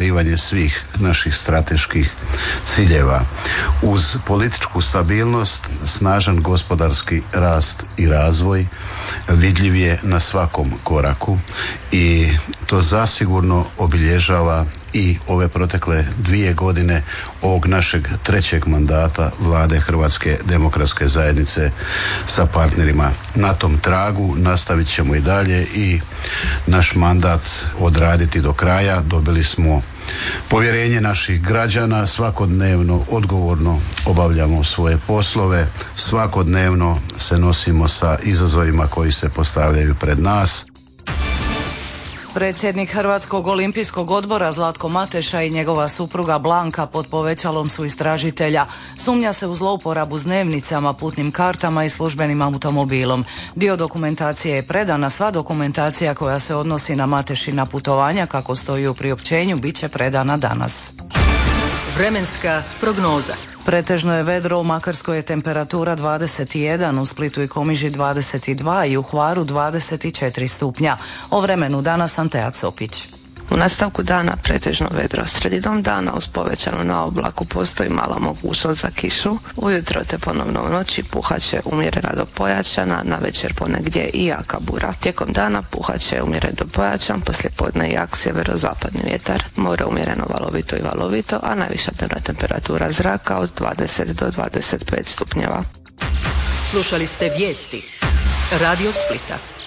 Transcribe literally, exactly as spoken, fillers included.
ostvarivanje svih naših strateških ciljeva. Uz političku stabilnost, snažan gospodarski rast i razvoj vidljiv je na svakom koraku i to zasigurno obilježava i ove protekle dvije godine ovog našeg trećeg mandata Vlade Hrvatske demokratske zajednice sa partnerima. Na tom tragu nastavit ćemo i dalje i naš mandat odraditi do kraja. Dobili smo povjerenje naših građana, svakodnevno odgovorno obavljamo svoje poslove, svakodnevno se nosimo sa izazovima koji se postavljaju pred nas. Predsjednik Hrvatskog olimpijskog odbora Zlatko Mateša i njegova supruga Blanka pod povećalom su istražitelja. Sumnja se u zlouporabu s dnevnicama, putnim kartama i službenim automobilom. Dio dokumentacije je predana, sva dokumentacija koja se odnosi na Matešina putovanja, kako stoji u priopćenju, bit će predana danas. Vremenska prognoza. Pretežno je vedro, u Makarskoj je temperatura dvadeset jedan, u Splitu i Komiži dvadeset dva i u Hvaru dvadeset četiri stupnja. O vremenu danas Antea Copić. U nastavku dana pretežno vedro. Sredinom dana uz povećanu na oblaku postoji mala mogućnost za kišu. Ujutro te ponovno u noći puhaće umjerena do pojačana, na večer ponegdje i jaka bura. Tijekom dana puhaće umjeren do pojačan, poslijepodne jak sjeverozapadni vjetar. More umjereno valovito i valovito, a najviša dnevna temperatura zraka od dvadeset do dvadeset pet stupnjeva. Slušali ste vijesti Radio Splita.